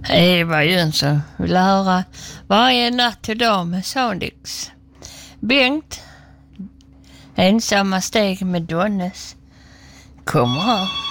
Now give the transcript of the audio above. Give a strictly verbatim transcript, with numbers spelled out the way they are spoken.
Eva Jönsson vill höra Varje natt till dag med Sandix. Bengt, Ensamma steg med Donnes kommer här.